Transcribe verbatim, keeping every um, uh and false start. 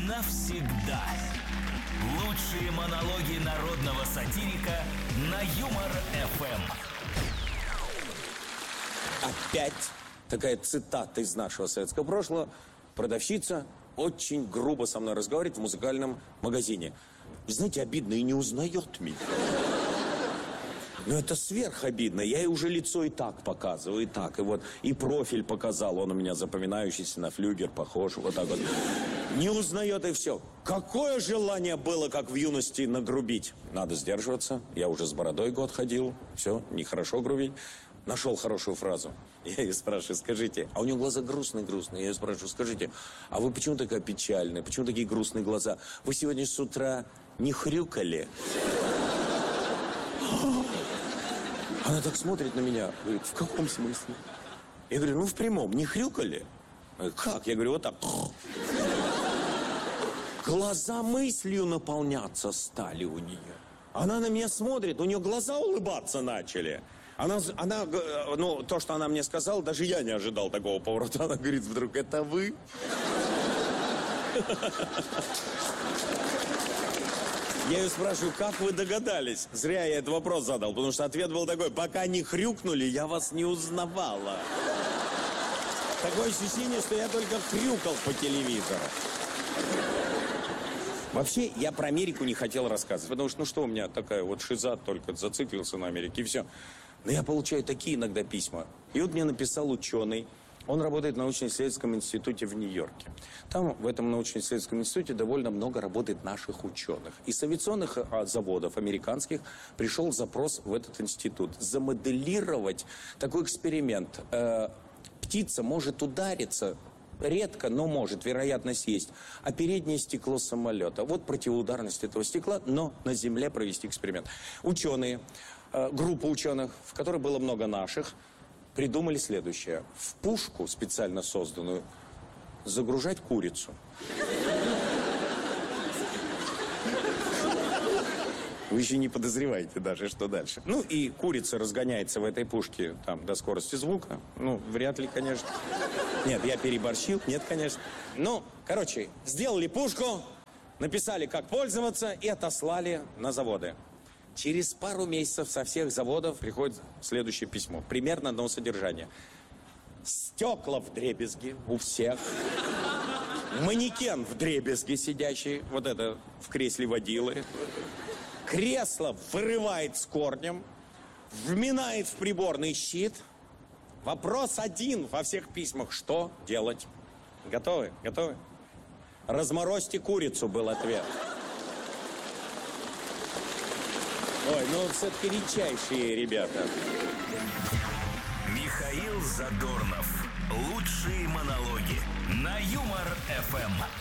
навсегда. Лучшие монологи народного сатирика на Юмор-эф эм. Опять такая цитата из нашего советского прошлого. Продавщица очень грубо со мной разговаривает в музыкальном магазине. Знаете, обидно, и не узнает меня. Но это сверхобидно. Я ей уже лицо и так показываю, и так. И вот, и профиль показал. Он у меня запоминающийся, на флюгер похож. Вот так вот. Не узнает, и все. Какое желание было, как в юности, нагрубить. Надо сдерживаться. Я уже с бородой год ходил. Все, нехорошо грубить. Нашел хорошую фразу. Я ее спрашиваю, скажите, а у нее глаза грустные-грустные. Я ее спрашиваю, скажите, а вы почему такая печальная? Почему такие грустные глаза? Вы сегодня с утра не хрюкали? Она так смотрит на меня, говорит, в каком смысле? Я говорю, ну в прямом, не хрюкали? Она говорит, как? Я говорю, вот так. Глаза мыслью наполняться стали у нее. Она на меня смотрит, у нее глаза улыбаться начали. Она, она, ну, то, что она мне сказала, даже я не ожидал такого поворота. Она говорит вдруг, это вы? Я ее спрашиваю, как вы догадались? Зря я этот вопрос задал, потому что ответ был такой, пока не хрюкнули, я вас не узнавала. Такое ощущение, что я только хрюкал по телевизору. Вообще, я про Америку не хотел рассказывать, потому что, ну что у меня такая вот шиза, только зациклился на Америке, и все. Но я получаю такие иногда письма. И вот мне написал ученый, он работает в научно-исследовательском институте в Нью-Йорке. Там, в этом научно-исследовательском институте, довольно много работает наших ученых. Из авиационных а, заводов американских пришел запрос в этот институт. Замоделировать такой эксперимент. Э, птица может удариться, редко, но может, вероятность есть, а переднее стекло самолета. Вот противоударность этого стекла, но на Земле провести эксперимент. Ученые, э, группа ученых, в которой было много наших, придумали следующее. В пушку, специально созданную, загружать курицу. Вы еще не подозреваете даже, что дальше. Ну, и курица разгоняется в этой пушке там до скорости звука. Ну, вряд ли, конечно. Нет, я переборщил. Нет, конечно. Ну, короче, сделали пушку, написали, как пользоваться, и отослали на заводы. Через пару месяцев со всех заводов приходит следующее письмо. Примерно одно содержание. Стекла вдребезги у всех. Манекен вдребезги сидящий. Вот это в кресле водилы. Кресло вырывает с корнем. Вминает в приборный щит. Вопрос один во всех письмах. Что делать? Готовы? Готовы? Разморозьте курицу, был ответ. Ой, ну все-таки редчайшие ребята. Михаил Задорнов. Лучшие монологи на Юмор-эф эм.